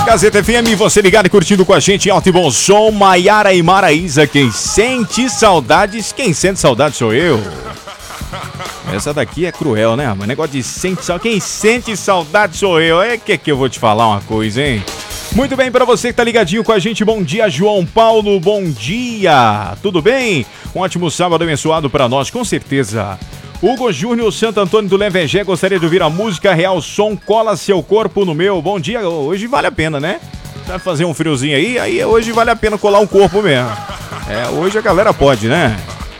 Gazeta FM, você ligado e curtindo com a gente em alto e bom som, Maiara e Maraísa. Quem sente saudades, quem sente saudades sou eu. Essa daqui é cruel, né, mano? Negócio de sente saudade. Quem sente saudade sou eu. É que eu vou te falar uma coisa, hein? Muito bem, pra você que tá ligadinho com a gente, bom dia, João Paulo, bom dia. Tudo bem? Um ótimo sábado abençoado pra nós, com certeza. Hugo Júnior, Santo Antônio do Levegé, gostaria de ouvir a música Real Som, Cola Seu Corpo no Meu. Bom dia, hoje vale a pena, né? Vai fazer um friozinho aí hoje vale a pena colar um corpo mesmo. Hoje a galera pode, né?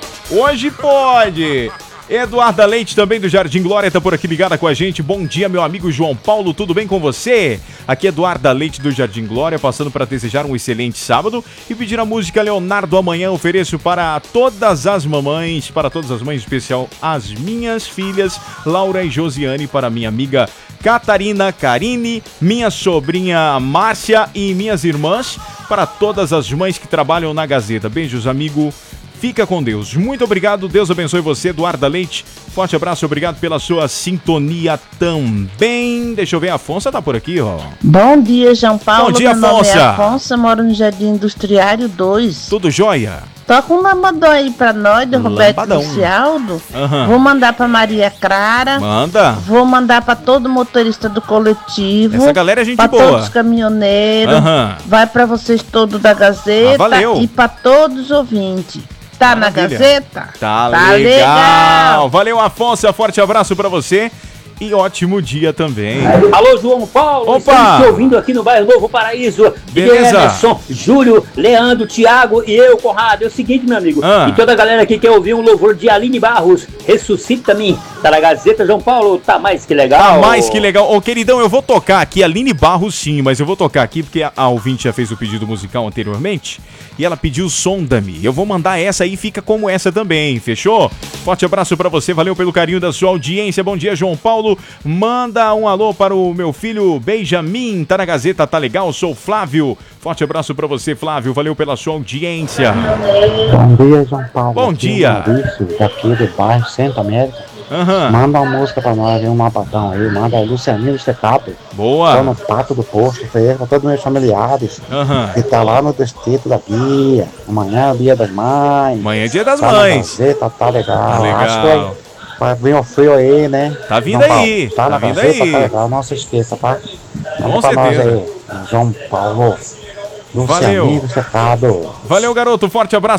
Hoje pode! Eduarda Leite, também do Jardim Glória, tá por aqui ligada com a gente. Bom dia, meu amigo João Paulo, tudo bem com você? Aqui é Eduarda Leite do Jardim Glória, passando para desejar um excelente sábado e pedir a música Leonardo Amanhã. Ofereço para todas as mamães, para todas as mães, em especial as minhas filhas, Laura e Josiane, para minha amiga Catarina, Karine, minha sobrinha Márcia e minhas irmãs, para todas as mães que trabalham na Gazeta. Beijos, amigo. Fica com Deus. Muito obrigado. Deus abençoe você, Eduarda Leite. Forte abraço. Obrigado pela sua sintonia também. Deixa eu ver. A Afonso tá por aqui, ó. Bom dia, João Paulo. Bom dia, Meu nome Afonso. é Afonso, moro no Jardim Industriário 2. Tudo jóia? Toca um lambadão aí pra nós, do Roberto Lambadão. Lucialdo. Aham. Vou mandar pra Maria Clara. Manda. Vou mandar pra todo motorista do coletivo. Essa galera é gente pra boa. todos os caminhoneiros. Aham. Vai pra vocês todos da Gazeta. valeu. E pra todos os ouvintes. Tá Maravilha. na Gazeta? Tá legal. legal. Valeu, Afonso. Forte abraço pra você. E ótimo dia também. Alô, João Paulo, Opa! estamos te ouvindo aqui no bairro Novo Paraíso. Beleza. Emerson, Júlio, Leandro, Thiago e eu, Conrado. É o seguinte, meu amigo, e toda a galera aqui quer ouvir um louvor de Aline Barros, Ressuscita-me, tá na Gazeta, João Paulo, tá mais que legal. Tá mais que legal. Ô, queridão, eu vou tocar aqui, Aline Barros sim, mas eu vou tocar aqui porque a ouvinte já fez o pedido musical anteriormente e ela pediu Sonda-me. Eu vou mandar essa aí, fica como essa também, fechou? Forte abraço pra você, valeu pelo carinho da sua audiência. Bom dia, João Paulo. Manda um alô para o meu filho Benjamin, tá na Gazeta, tá legal? Sou Flávio. Forte abraço pra você, Flávio. Valeu pela sua audiência. Bom dia, João Paulo. Bom dia. Daqui do bairro Centro América. Manda uma música pra nós, um mapatão aí. Manda a Lucianinho Estecapo. Boa. Tô no Pato do Posto, foi pra todos os meus familiares. Que tá lá no distrito da Bia. Amanhã é Dia das Mães. Amanhã é Dia das Tá Mães. Na Gazeta, tá legal. Tá legal. Acho que vai vir o frio aí, né? Tá vindo João aí. Paulo, tá na vindo Gazeta, aí. tá legal. Não se esqueça, tá? Com Pra nós certeza. aí, João Paulo. Valeu. Lucianinho Estecapo. Valeu, garoto. Forte abraço.